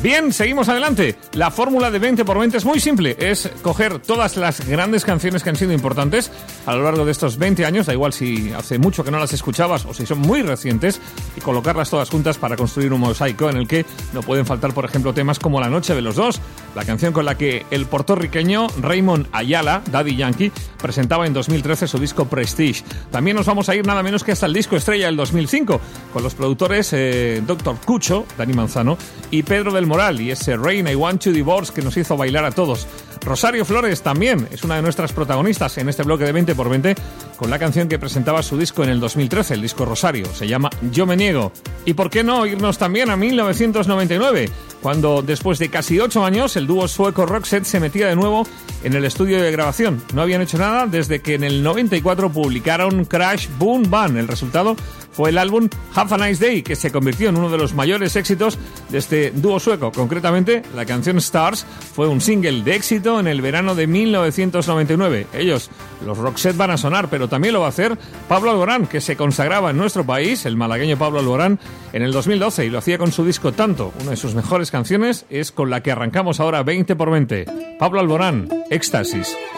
Bien, seguimos adelante. La fórmula de 20x20 es muy simple. Es coger todas las grandes canciones que han sido importantes a lo largo de estos 20 años, da igual si hace mucho que no las escuchabas o si son muy recientes, y colocarlas todas juntas para construir un mosaico en el que no pueden faltar, por ejemplo, temas como La Noche de los Dos, la canción con la que el puertorriqueño Raymond Ayala, Daddy Yankee, presentaba en 2013 su disco Prestige. También nos vamos a ir nada menos que hasta el disco estrella del 2005, con los productores Dr. Cucho, Dani Manzano, y Pedro del Moral, y ese Rain I Want to Divorce que nos hizo bailar a todos. Rosario Flores también es una de nuestras protagonistas en este bloque de 20x20 con la canción que presentaba su disco en el 2013, el disco Rosario, se llama Yo me niego. Y por qué no irnos también a 1999, cuando después de casi 8 años el dúo sueco Roxette se metía de nuevo en el estudio de grabación. No habían hecho nada desde que en el 94 publicaron Crash Boom Bang. El resultado fue el álbum Have a Nice Day, que se convirtió en uno de los mayores éxitos de este dúo sueco. Concretamente, la canción Stars fue un single de éxito en el verano de 1999. Ellos, los Roxette, van a sonar, pero también lo va a hacer Pablo Alborán, que se consagraba en nuestro país, el malagueño Pablo Alborán, en el 2012, y lo hacía con su disco Tanto. Una de sus mejores canciones es con la que arrancamos ahora 20x20. Pablo Alborán, Éxtasis.